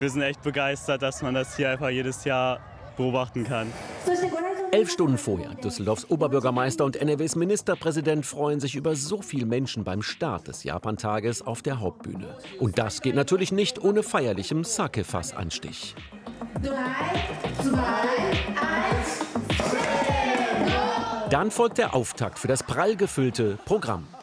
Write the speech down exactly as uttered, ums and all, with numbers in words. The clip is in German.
Wir sind echt begeistert, dass man das hier einfach jedes Jahr beobachten kann. Elf Stunden vorher. Düsseldorfs Oberbürgermeister und N R Ws Ministerpräsident freuen sich über so viele Menschen beim Start des Japan-Tages auf der Hauptbühne. Und das geht natürlich nicht ohne feierlichem Sake-Fass-Anstich. Drei, zwei, eins, Dann folgt der Auftakt für das prall gefüllte Programm.